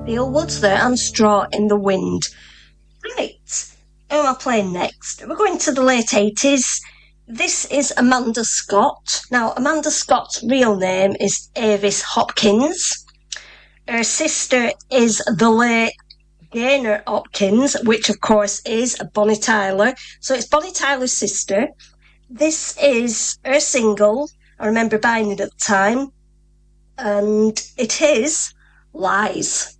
Neil Woods there and Straw in the Wind. Right, who am I playing next? We're going to the late 80s. This is Amanda Scott. Now, Amanda Scott's real name is Avis Hopkins. Her sister is the late Gaynor Hopkins, which of course is Bonnie Tyler. So it's Bonnie Tyler's sister. This is her single. I remember buying it at the time. And it is Lies.